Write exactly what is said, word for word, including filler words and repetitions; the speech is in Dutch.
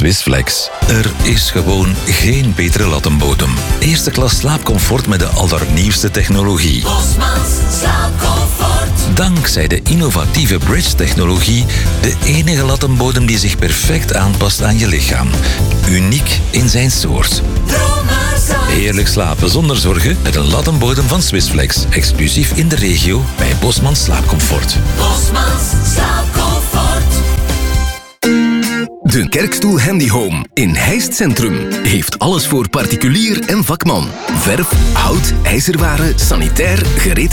Swissflex. Er is gewoon geen betere lattenbodem. Eerste klas slaapcomfort met de allernieuwste technologie. Bosmans slaapcomfort. Dankzij de innovatieve Bridge-technologie de enige lattenbodem die zich perfect aanpast aan je lichaam. Uniek in zijn soort. Heerlijk slapen zonder zorgen met een lattenbodem van Swissflex. Exclusief in de regio bij Bosmans Slaapcomfort. Bosmans slaapcomfort. De Kerkstoel Handy Home in Heist Centrum heeft alles voor particulier en vakman. Verf, hout, ijzerwaren, sanitair, gereed